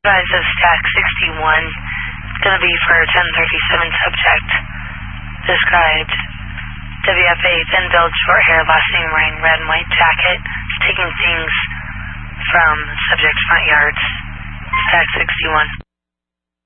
Advise of stack 61, gonna be for 1037 subject. Described. WFA, thin-built, short hair, last name wearing red and white jacket, taking things from subject's front yards. Stack 61.